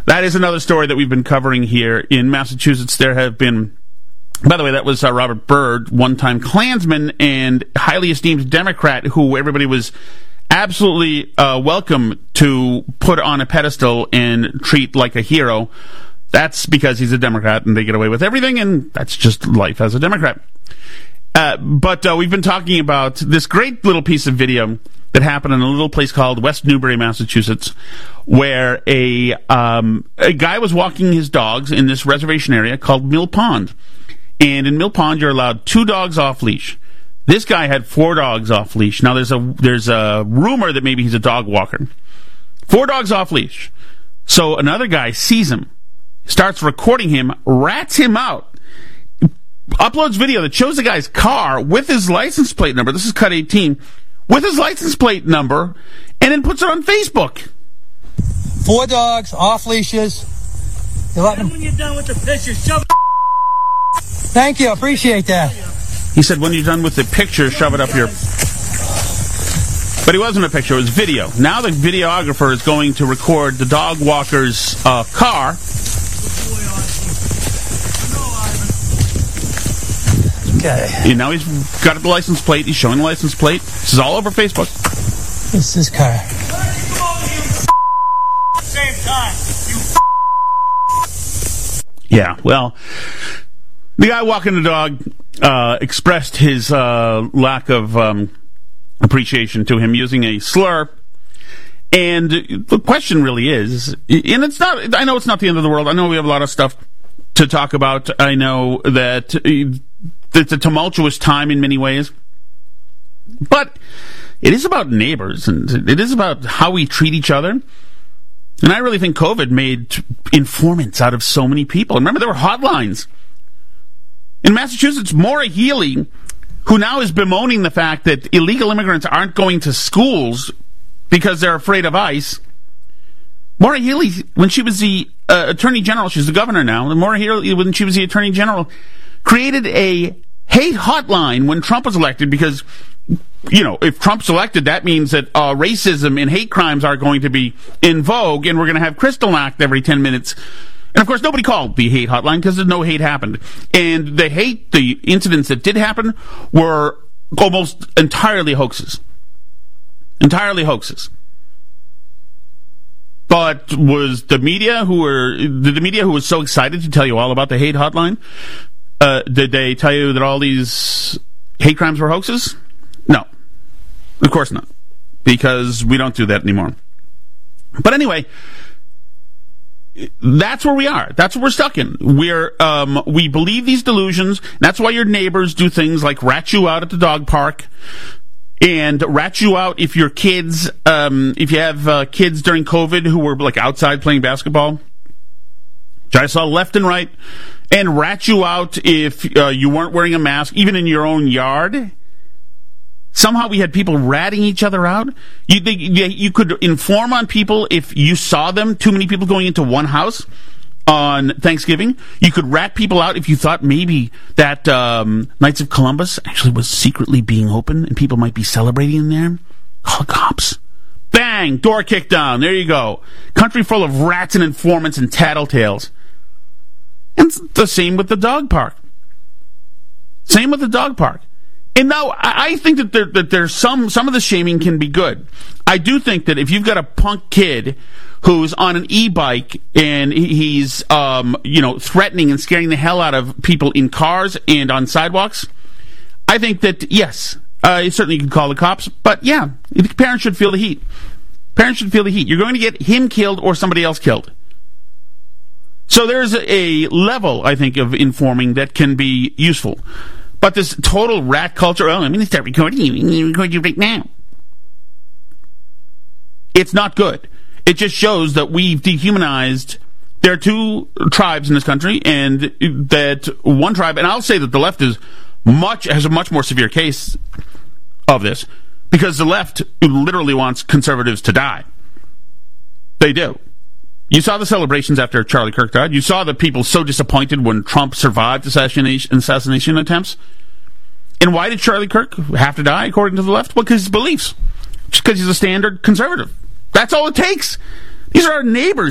That is another story that we've been covering here in Massachusetts. There have been, by the way, that was Robert Byrd, one-time Klansman and highly esteemed Democrat who everybody was absolutely welcome to put on a pedestal and treat like a hero. That's because he's a Democrat and they get away with everything, and that's just life as a Democrat. But we've been talking about this great little piece of video that happened in a little place called West Newbury, Massachusetts, where a guy was walking his dogs in this reservation area called Mill Pond. And in Mill Pond, you're allowed 2 dogs off leash. This guy had 4 dogs off leash. Now, there's a rumor that maybe he's a dog walker. 4 dogs off leash. So another guy sees him, starts recording him, rats him out, uploads video that shows the guy's car with his license plate number. This is Cut 18. With his license plate number, and then puts it on Facebook. 4 dogs, off leashes. When you're done with the picture, shove it. Thank you, appreciate that. He said, when you're done with the picture, shove it up your... But it wasn't a picture, it was video. Now the videographer is going to record the dog walker's car. Okay. And now he's got the license plate. He's showing the license plate. This is all over Facebook. What's this car? Same time. Yeah, well, the guy walking the dog expressed his lack of appreciation to him using a slur. And the question really is, and it's not, I know it's not the end of the world. I know we have a lot of stuff to talk about. I know that it's a tumultuous time in many ways. But it is about neighbors, and it is about how we treat each other. And I really think COVID made informants out of so many people. Remember, there were hotlines. In Massachusetts, Maura Healey, who now is bemoaning the fact that illegal immigrants aren't going to schools because they're afraid of ICE. Maura Healey, when she was the Attorney General, she's the governor now, and Maura Healey, when she was the Attorney General, created a hate hotline when Trump was elected because, you know, if Trump's elected, that means that racism and hate crimes are going to be in vogue, and we're going to have Kristallnacht every 10 minutes. And, of course, nobody called the hate hotline because no hate happened. And the incidents that did happen were almost entirely hoaxes. Entirely hoaxes. But was the media who was so excited to tell you all about the hate hotline? Did they tell you that all these hate crimes were hoaxes? No. Of course not. Because we don't do that anymore. But anyway, that's where we are. That's what we're stuck in. We believe these delusions. That's why your neighbors do things like rat you out at the dog park and rat you out if your kids, if you have kids during COVID who were like outside playing basketball, which I saw left and right, and rat you out if you weren't wearing a mask, even in your own yard. Somehow we had people ratting each other out. You could inform on people if you saw them, too many people going into one house on Thanksgiving. You could rat people out if you thought maybe that Knights of Columbus actually was secretly being open and people might be celebrating in there. Call the cops. Bang! Door kicked down. There you go. Country full of rats and informants and tattletales. And it's the same with the dog park. Same with the dog park. And now, I think that there's some of the shaming can be good. I do think that if you've got a punk kid who's on an e-bike and he's, threatening and scaring the hell out of people in cars and on sidewalks, I think that, yes, certainly you can call the cops, but yeah, parents should feel the heat. Parents should feel the heat. You're going to get him killed or somebody else killed. So there's a level, I think, of informing that can be useful. But this total rat culture, I'm going to start recording you. I'm going to record you right now. It's not good. It just shows that we've dehumanized. There are 2 tribes in this country, and that one tribe, and I'll say that the left has a much more severe case of this, because the left literally wants conservatives to die. They do. You saw the celebrations after Charlie Kirk died. You saw the people so disappointed when Trump survived assassination attempts. And why did Charlie Kirk have to die, according to the left? Well, because his beliefs. Just because he's a standard conservative. That's all it takes. These are our neighbors.